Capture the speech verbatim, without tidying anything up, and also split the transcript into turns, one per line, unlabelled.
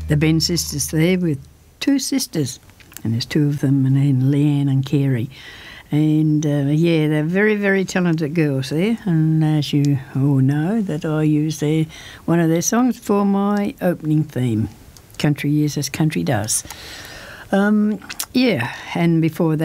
the Ben sisters there with two sisters, and there's two of them, and then Leanne and Carey. And, uh, yeah, they're very, very talented girls there. And as you all know, that I use their, one of their songs for my opening theme, Country Is As Country Does. Um, yeah, and before that,